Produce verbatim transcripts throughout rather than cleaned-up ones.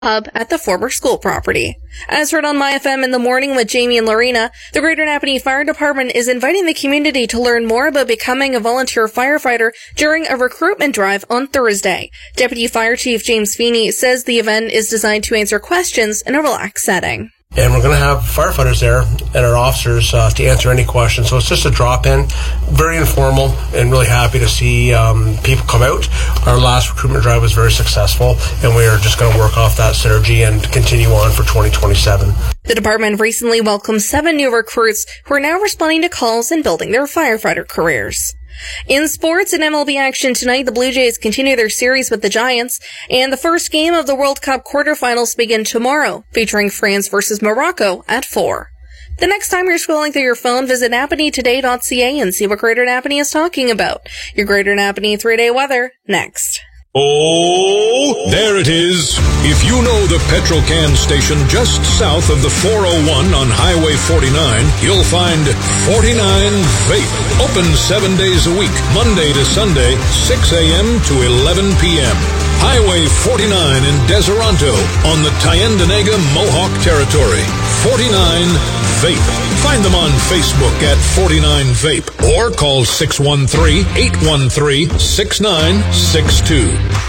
hub at the former school property. As heard on My F M in the morning with Jamie and Lorena, the Greater Napanee Fire Department is inviting the community to learn more about becoming a volunteer firefighter during a recruitment drive on Thursday. Deputy Fire Chief James Feeney says the event is designed to answer questions in a relaxed setting. And we're going to have firefighters there and our officers uh, to answer any questions. So it's just a drop-in, very informal, and really happy to see um, people come out. Our last recruitment drive was very successful, and we are just going to work off that synergy and continue on for twenty twenty-seven. The department recently welcomed seven new recruits who are now responding to calls and building their firefighter careers. In sports and M L B action tonight, the Blue Jays continue their series with the Giants, and the first game of the World Cup quarterfinals begin tomorrow, featuring France versus Morocco at four. The next time you're scrolling through your phone, visit Napanee Today dot C A and see what Greater Napanee is talking about. Your Greater Napanee three-day weather, next. Oh, there it is. If you know the Petrocan station just south of the four oh one on Highway forty-nine, you'll find forty-nine Vape. Open seven days a week, Monday to Sunday, six a.m. to eleven p.m. Highway forty-nine in Deseronto on the Tyendinaga Mohawk Territory. forty-nine Vape. Find them on Facebook at forty-nine Vape or call six one three, eight one three, six nine six two.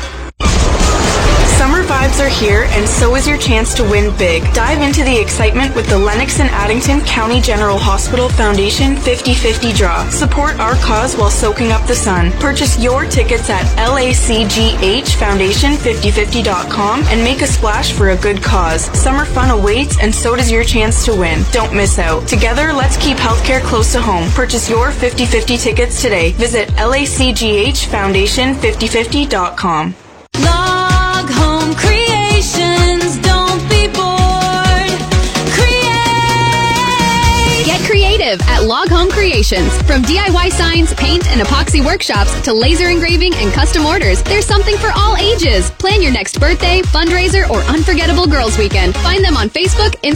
Summer vibes are here, and so is your chance to win big. Dive into the excitement with the Lennox and Addington County General Hospital Foundation fifty fifty Draw. Support our cause while soaking up the sun. Purchase your tickets at L A C G H Foundation fifty fifty dot com and make a splash for a good cause. Summer fun awaits, and so does your chance to win. Don't miss out. Together, let's keep healthcare close to home. Purchase your fifty fifty tickets today. Visit L A C G H Foundation fifty fifty dot com. Log Home Creations, don't be bored. Create! Get creative at Log Home Creations. From D I Y signs, paint, and epoxy workshops to laser engraving and custom orders, there's something for all ages. Plan your next birthday, fundraiser, or unforgettable girls' weekend. Find them on Facebook, Instagram,